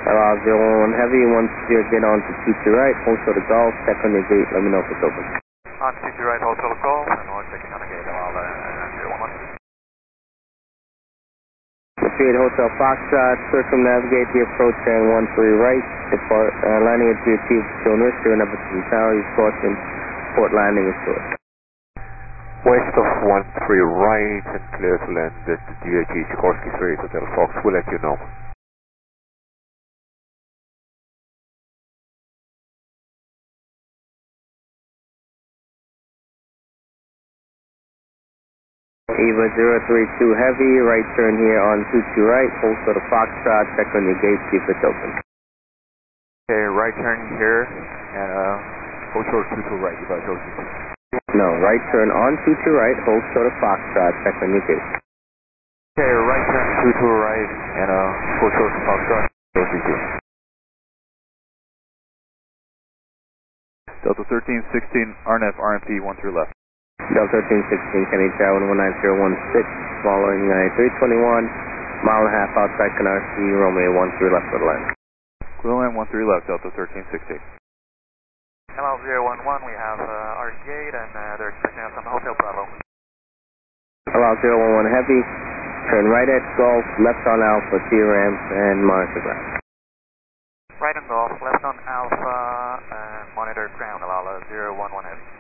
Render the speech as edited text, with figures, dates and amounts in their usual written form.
011 Heavy, once you get on to 22 right, hold short of Golf, check on your gate, let me know if it's open. On 22 right, hold short of Golf, and we're checking on the gate, 011. 38 Hotel Foxtrot, circumnavigate the approach and 13 right, depart, landing at GOT, Joan Richter, and Everton Tower, use caution, port landing is short. West of 13 right and clear to land at GOT, Sikorsky 3, Hotel Fox, we'll let you know. EVA 032 Heavy, right turn here on 22 right, hold short of Foxtrot, check on your gate, see if it's open. Okay, right turn here, and hold short 22 right, you guys OCC. No, right turn on 22 right, hold short of Foxtrot, check on your gate. Okay, right turn 22 right, and hold short of Foxtrot, OCC. Delta 1316, RNF, RMP 13 left. Delta 1316, Kennedy Tower 19016, following 321, mile and a half outside Canarsie, Romeo 13 left for the line. Clearland 13 left, Delta 1316. ML011, we have our gate, and they're expecting us on the Hotel Bravo. Allow 011 Heavy, turn right at Golf, left on Alpha, T ramps, and monitor ground. Right on Golf, left on Alpha, and monitor ground, allow 011 Heavy.